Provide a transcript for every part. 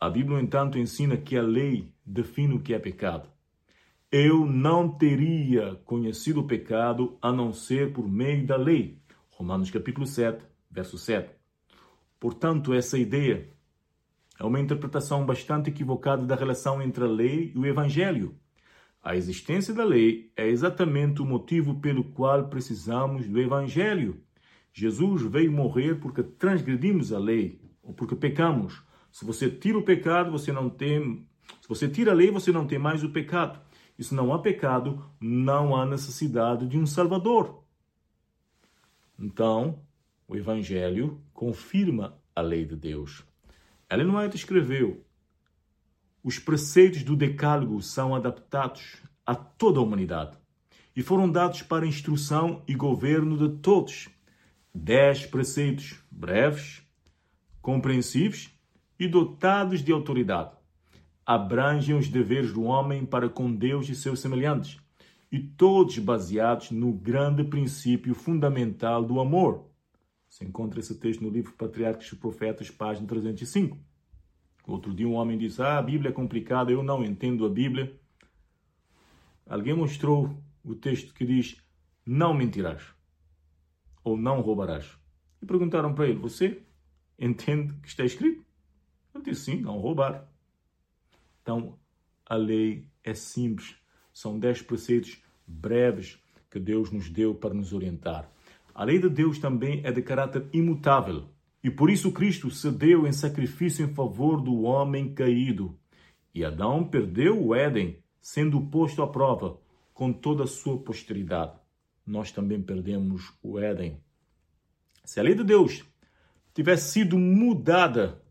A Bíblia, no entanto, ensina que a lei define o que é pecado. Eu não teria conhecido o pecado a não ser por meio da lei. Romanos capítulo 7, verso 7. Portanto, essa ideia é uma interpretação bastante equivocada da relação entre a lei e o Evangelho. A existência da lei é exatamente o motivo pelo qual precisamos do Evangelho. Jesus veio morrer porque transgredimos a lei, ou porque pecamos. Se você tira o pecado, você não tem... Se você tira a lei, você não tem mais o pecado. E se não há pecado, não há necessidade de um Salvador. Então, o Evangelho confirma a lei de Deus. Ellen White escreveu: os preceitos do Decálogo são adaptados a toda a humanidade e foram dados para instrução e governo de todos. 10 preceitos breves, compreensíveis e dotados de autoridade. Abrangem os deveres do homem para com Deus e seus semelhantes, e todos baseados no grande princípio fundamental do amor. Você encontra esse texto no livro Patriarcas e Profetas, página 305. Outro dia um homem disse: a Bíblia é complicada, eu não entendo a Bíblia. Alguém mostrou o texto que diz: não mentirás, ou não roubarás. E perguntaram para ele: você entende o que está escrito? Ele disse: sim, não roubar. Então, a lei é simples. São 10 preceitos breves que Deus nos deu para nos orientar. A lei de Deus também é de caráter imutável. E por isso Cristo se deu em sacrifício em favor do homem caído. E Adão perdeu o Éden, sendo posto à prova, com toda a sua posteridade. Nós também perdemos o Éden. Se a lei de Deus tivesse sido mudada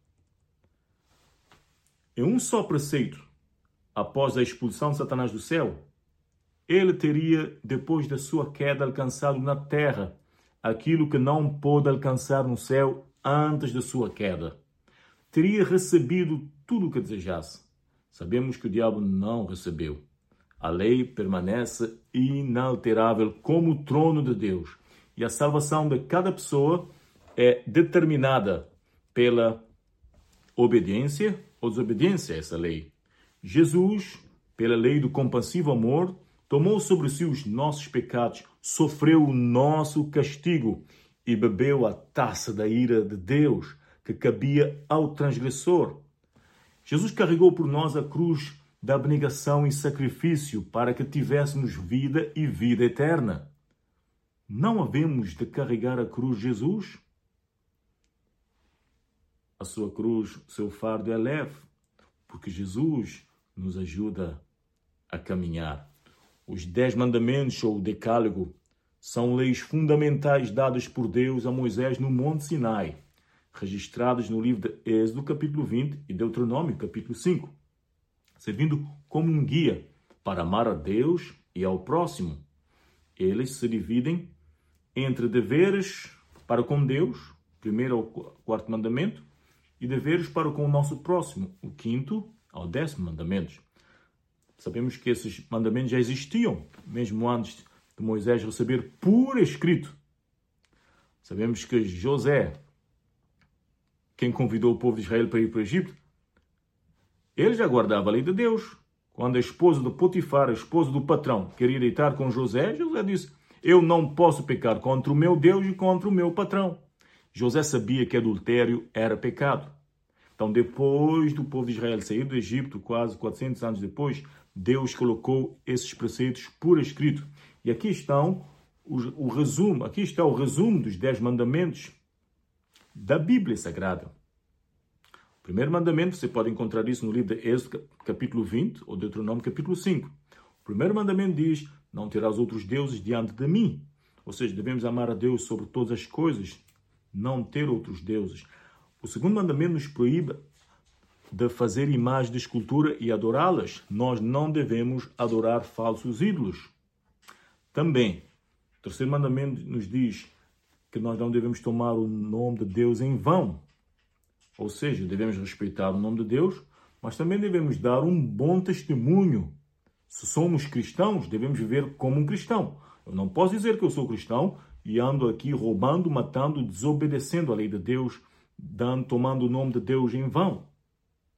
em um só preceito, após a expulsão de Satanás do céu, ele teria, depois da sua queda, alcançado na terra aquilo que não pôde alcançar no céu antes da sua queda. Teria recebido tudo o que desejasse. Sabemos que o diabo não recebeu. A lei permanece inalterável como o trono de Deus. E a salvação de cada pessoa é determinada pela obediência ou desobediência a essa lei. Jesus, pela lei do compassivo amor, tomou sobre si os nossos pecados, sofreu o nosso castigo e bebeu a taça da ira de Deus que cabia ao transgressor. Jesus carregou por nós a cruz da abnegação e sacrifício para que tivéssemos vida e vida eterna. Não havemos de carregar a cruz de Jesus? A sua cruz, seu fardo é leve, porque Jesus nos ajuda a caminhar. Os 10 mandamentos ou o Decálogo são leis fundamentais dadas por Deus a Moisés no Monte Sinai, registradas no livro de Êxodo, capítulo 20, e Deuteronômio, capítulo 5, servindo como um guia para amar a Deus e ao próximo. Eles se dividem entre deveres para com Deus, primeiro ao 4º mandamento, e deveres para com o nosso próximo, o 5º ao 10º mandamento. Sabemos que esses mandamentos já existiam, mesmo antes de Moisés receber por escrito. Sabemos que José, quem convidou o povo de Israel para ir para o Egito, ele já guardava a lei de Deus. Quando a esposa de Potifar, a esposa do patrão, queria deitar com José, José disse: eu não posso pecar contra o meu Deus e contra o meu patrão. José sabia que adultério era pecado. Então, depois do povo de Israel sair do Egito, quase 400 anos depois, Deus colocou esses preceitos por escrito. E aqui estão o resumo, aqui está o resumo dos 10 mandamentos da Bíblia Sagrada. O primeiro mandamento, você pode encontrar isso no livro de Êxodo, capítulo 20, ou Deuteronômio, capítulo 5. O primeiro mandamento diz: não terás outros deuses diante de mim. Ou seja, devemos amar a Deus sobre todas as coisas, não ter outros deuses. O segundo mandamento nos proíbe de fazer imagens de escultura e adorá-las. Nós não devemos adorar falsos ídolos. Também, o terceiro mandamento nos diz que nós não devemos tomar o nome de Deus em vão. Ou seja, devemos respeitar o nome de Deus, mas também devemos dar um bom testemunho. Se somos cristãos, devemos viver como um cristão. Eu não posso dizer que eu sou cristão e ando aqui roubando, matando, desobedecendo a lei de Deus, tomando o nome de Deus em vão.